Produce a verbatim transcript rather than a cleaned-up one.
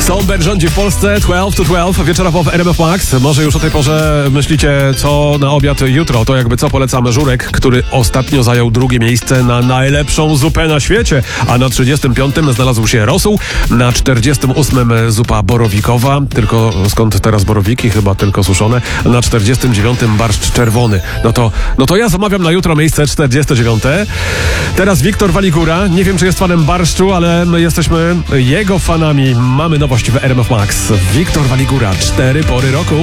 Somber rządzi w Polsce, dwanaście to dwanaście, wieczorowo w R M F Max. Może już o tej porze myślicie, co na obiad jutro. To jakby co polecamy żurek, który ostatnio zajął drugie miejsce na najlepszą zupę na świecie. A na trzydziestym piątym znalazł się rosół, na czterdziestym ósmym zupa borowikowa. Tylko skąd teraz borowiki? Chyba tylko suszone. Na czterdziestym dziewiątym barszcz czerwony. No to, no to ja zamawiam na jutro miejsce czterdzieste dziewiąte. Teraz Wiktor Waligura. Nie wiem, czy jest fanem barszczu, ale my jesteśmy jego fanami. Mamy nowość w R M F Max. Wiktor Waligura. Cztery pory roku.